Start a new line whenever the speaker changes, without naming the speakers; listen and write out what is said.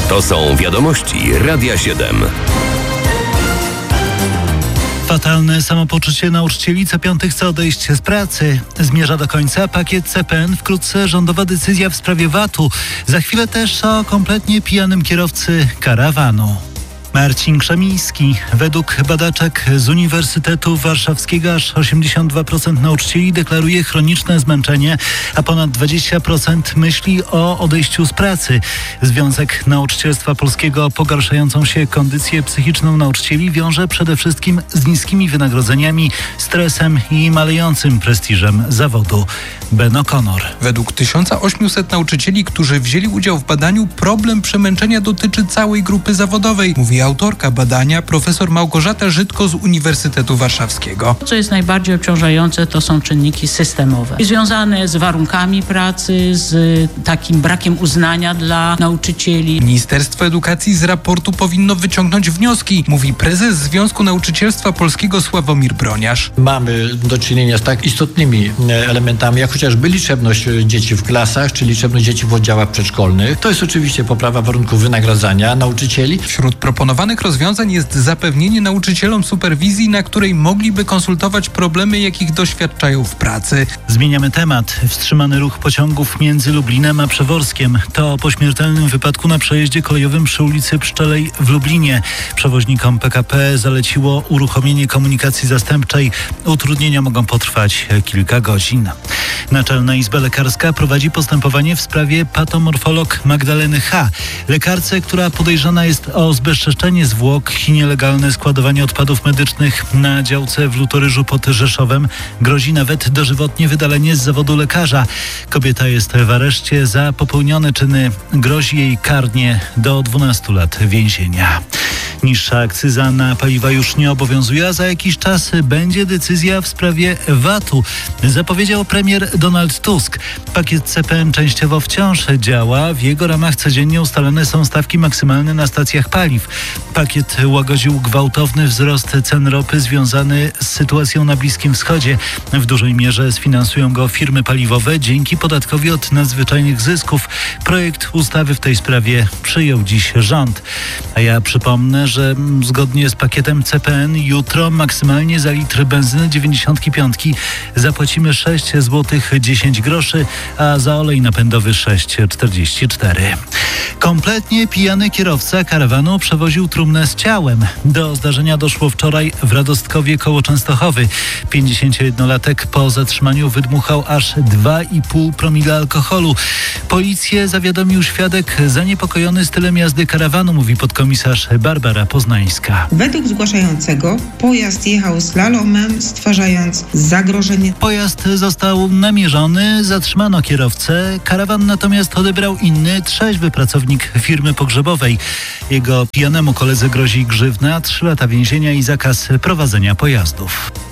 To są wiadomości Radia 7.
Fatalne samopoczucie nauczycieli. Co piąty chce odejść z pracy. Zmierza do końca pakiet CPN. Wkrótce rządowa decyzja w sprawie VAT-u. Za chwilę też o kompletnie pijanym kierowcy karawanu. Marcin Krzemiński. Według badaczek z Uniwersytetu Warszawskiego aż 82% nauczycieli deklaruje chroniczne zmęczenie, a ponad 20% myśli o odejściu z pracy. Związek Nauczycielstwa Polskiego pogarszającą się kondycję psychiczną nauczycieli wiąże przede wszystkim z niskimi wynagrodzeniami, stresem i malejącym prestiżem zawodu. Ben O'Connor.
Według 1800 nauczycieli, którzy wzięli udział w badaniu, problem przemęczenia dotyczy całej grupy zawodowej, mówi autorka badania, profesor Małgorzata Żydko z Uniwersytetu Warszawskiego.
Co jest najbardziej obciążające, to są czynniki systemowe, związane z warunkami pracy, z takim brakiem uznania dla nauczycieli.
Ministerstwo Edukacji z raportu powinno wyciągnąć wnioski, mówi prezes Związku Nauczycielstwa Polskiego Sławomir Broniarz.
Mamy do czynienia z tak istotnymi elementami, jak chociażby liczebność dzieci w klasach, czy liczebność dzieci w oddziałach przedszkolnych. To jest oczywiście poprawa warunków wynagradzania nauczycieli.
Wśród proponowanych rozwiązań jest zapewnienie nauczycielom superwizji, na której mogliby konsultować problemy, jakich doświadczają w pracy.
Zmieniamy temat. Wstrzymany ruch pociągów między Lublinem a Przeworskiem. To po śmiertelnym wypadku na przejeździe kolejowym przy ulicy Pszczelej w Lublinie. Przewoźnikom PKP zaleciło uruchomienie komunikacji zastępczej. Utrudnienia mogą potrwać kilka godzin. Naczelna Izba Lekarska prowadzi postępowanie w sprawie patomorfolog Magdaleny H. Lekarce, która podejrzana jest o zbezczeszczenie zwłok i nielegalne składowanie odpadów medycznych na działce w Lutoryżu pod Rzeszowem, grozi nawet dożywotnie wydalenie z zawodu lekarza. Kobieta jest w areszcie za popełnione czyny. Grozi jej karnie do 12 lat więzienia. Niższa akcyza na paliwa już nie obowiązuje, a za jakiś czas będzie decyzja w sprawie VAT-u, zapowiedział premier Donald Tusk. Pakiet CPN częściowo wciąż działa. W jego ramach codziennie ustalane są stawki maksymalne na stacjach paliw. Pakiet łagodził gwałtowny wzrost cen ropy związany z sytuacją na Bliskim Wschodzie. W dużej mierze sfinansują go firmy paliwowe dzięki podatkowi od nadzwyczajnych zysków. Projekt ustawy w tej sprawie przyjął dziś rząd. A ja przypomnę, że zgodnie z pakietem CPN jutro maksymalnie za litr benzyny 95 zapłacimy 6 zł 10 groszy, a za olej napędowy 6,44. Kompletnie pijany kierowca karawanu przewoził trumnę z ciałem. Do zdarzenia doszło wczoraj w Radostkowie koło Częstochowy. 51-latek po zatrzymaniu wydmuchał aż 2,5 promila alkoholu. Policję zawiadomił świadek zaniepokojony stylem jazdy karawanu, mówi podkomisarz Barbara Poznańska.
Według zgłaszającego pojazd jechał slalomem, stwarzając zagrożenie.
Pojazd został namierzony, zatrzymano kierowcę. Karawan natomiast odebrał inny, trzeźwy pracownik firmy pogrzebowej. Jego pijanemu koledze grozi grzywna, 3 lata więzienia i zakaz prowadzenia pojazdów.